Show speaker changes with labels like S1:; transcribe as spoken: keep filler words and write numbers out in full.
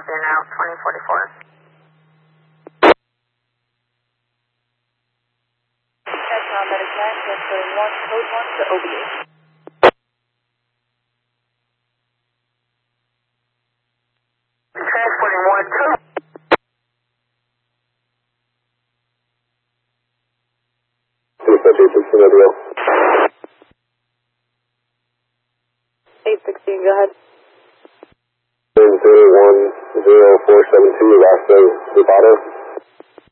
S1: you now, twenty forty-four.
S2: National Medic nine, transferring one, code one to O B A.
S1: Transporting one, two.
S2: eight sixteen, go ahead.
S3: zero one zero four seven two, last name, Rubato.